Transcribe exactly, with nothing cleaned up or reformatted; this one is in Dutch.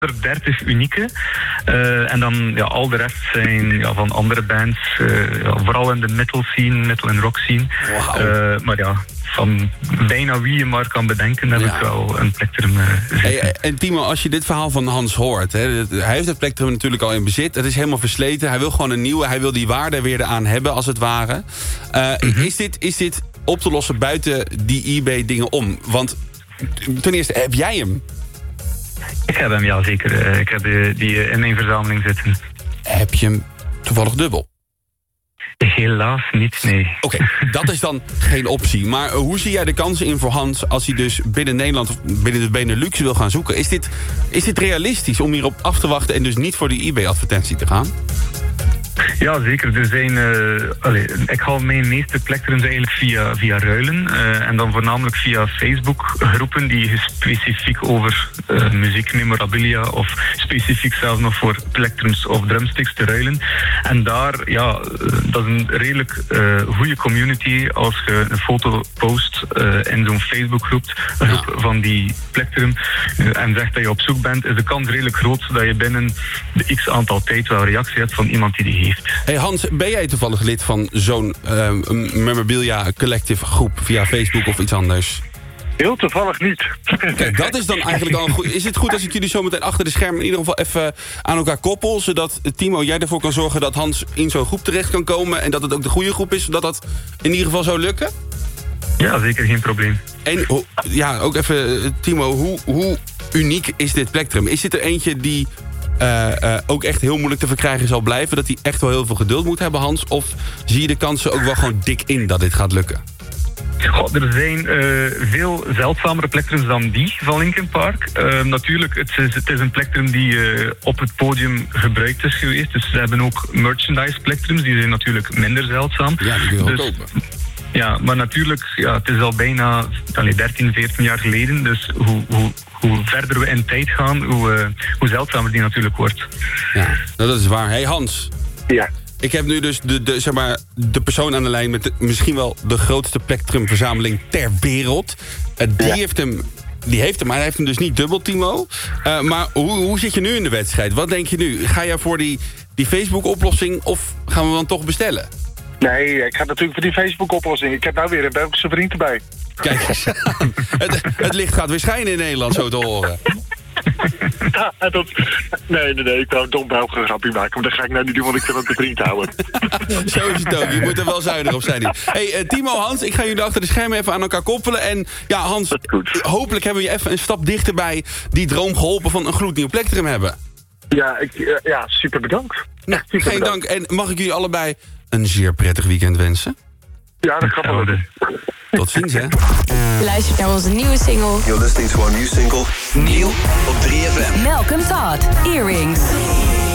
dertig unieke. Uh, en dan ja, al de rest zijn ja, van andere bands. Uh, ja, vooral in de metal scene, metal en rock scene. Wow. Uh, maar ja, van bijna wie je maar kan bedenken, heb ja. ik wel een plektrum uh, hey, En Timo, als je dit verhaal van Hans hoort, hè, hij heeft het plektrum natuurlijk al in bezit. Het is helemaal versleten. Hij wil gewoon een nieuwe. Hij wil die waarde weer eraan hebben, als het ware. Uh, mm-hmm. is, dit, is dit op te lossen buiten die eBay dingen om? Want ten eerste, heb jij hem? Ik heb hem, ja zeker. Ik heb die, die in mijn verzameling zitten. Heb je hem toevallig dubbel? Helaas niet, nee. Oké, okay, dat is dan geen optie. Maar uh, hoe zie jij de kansen in voor Hans als hij dus binnen Nederland of binnen de Benelux wil gaan zoeken? Is dit, is dit realistisch om hierop af te wachten en dus niet voor die eBay-advertentie te gaan? Ja, zeker. Er zijn, uh, allez, ik haal mijn meeste plektrums eigenlijk via, via ruilen. Uh, en dan voornamelijk via Facebook-groepen die specifiek over uh, muziek, memorabilia of specifiek zelfs nog voor plektrums of drumsticks te ruilen. En daar, ja, dat is een redelijk uh, goede community. Als je een foto post uh, in zo'n Facebook-groep een groep ja. van die plektrum uh, en zegt dat je op zoek bent, is de kans redelijk groot dat je binnen de x aantal tijd wel reactie hebt van iemand die die heeft. Hey Hans, ben jij toevallig lid van zo'n uh, memorabilia collective groep via Facebook of iets anders? Heel toevallig niet. Kijk, dat is dan eigenlijk al goed. Is het goed als ik jullie zo meteen achter de schermen in ieder geval even aan elkaar koppel, zodat Timo, jij ervoor kan zorgen dat Hans in zo'n groep terecht kan komen en dat het ook de goede groep is, zodat dat in ieder geval zou lukken? Ja, zeker, geen probleem. En ja, ook even, Timo, hoe, hoe uniek is dit plektrum? Is dit er eentje die Uh, uh, ook echt heel moeilijk te verkrijgen zal blijven? Dat hij echt wel heel veel geduld moet hebben, Hans? Of zie je de kansen ook wel gewoon dik in dat dit gaat lukken? Goh, er zijn uh, veel zeldzamere plektrums dan die van Linkin Park. Uh, natuurlijk, het is, het is een plektrum die uh, op het podium gebruikt is geweest. Dus ze hebben ook merchandise plektrums. Die zijn natuurlijk minder zeldzaam. Ja, die kun je dus, ook kopen. Ja, maar natuurlijk, ja, het is al bijna allez, dertien, veertien jaar geleden. Dus hoe, hoe, hoe verder we in tijd gaan, hoe, uh, hoe zeldzamer die natuurlijk wordt. Ja, dat is waar. Hey Hans. Ja. Ik heb nu dus de, de, zeg maar, de persoon aan de lijn met de, misschien wel de grootste plektrumverzameling ter wereld. Uh, die, ja. heeft hem, die heeft hem, maar hij heeft hem dus niet dubbel, Timo. Uh, maar hoe, hoe zit je nu in de wedstrijd? Wat denk je nu? Ga jij voor die, die Facebook-oplossing of gaan we dan toch bestellen? Nee, ik ga natuurlijk voor die Facebook-oplossing. Ik heb nou weer een Belgische vriend erbij. Kijk eens. het, het licht gaat weer schijnen in Nederland, zo te horen. Ja, dat, nee, nee, nee, ik wou een dom Belgische grapje maken. Maar dat ga ik nou niet doen, want ik wil het de vriend houden. Zo is het ook. Je moet er wel zuinig op zijn. Hey, uh, Timo, Hans, ik ga jullie achter de schermen even aan elkaar koppelen. En ja, Hans, hopelijk hebben we je even een stap dichterbij die droom geholpen van een gloednieuw plektrum hebben. Ja, ik, uh, ja, super bedankt. Nou, super geen bedankt. dank. En mag ik jullie allebei een zeer prettig weekend wensen? Ja, dat gaat wel. Tot ziens, hè. Luister naar onze nieuwe single. You're listening to our new single, Nieuw op drie F M. Malcolm Todd, Earrings.